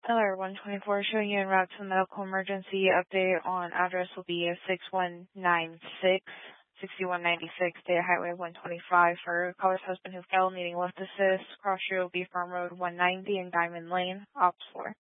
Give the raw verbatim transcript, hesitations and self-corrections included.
Alert one twenty-four showing you en route to the medical emergency. Update on address will be six one nine six, sixty-one ninety-six State Highway one twenty-five for caller's husband who fell needing lift assist. Cross street will be Farm Road one ninety and Diamond Lane, Ops four.